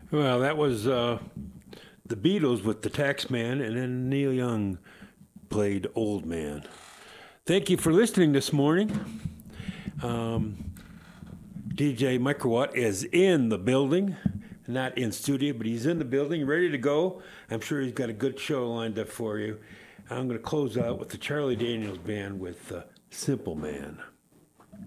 Well, that was the Beatles with the Tax Man, and then Neil Young played Old Man. Thank you for listening this morning. DJ Microwatt is in the building, not in studio, but he's in the building, ready to go. I'm sure he's got a good show lined up for you. I'm going to close out with the Charlie Daniels Band with Simple Man.